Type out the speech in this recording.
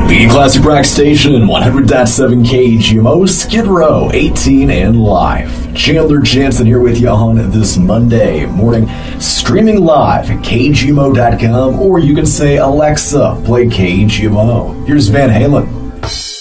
The Classic Rock Station, 100.7 KGMO, Skid Row, 18 and live. Chandler Jansen here with you on this Monday morning, streaming live at KGMO.com, or you can say, Alexa, play KGMO. Here's Van Halen.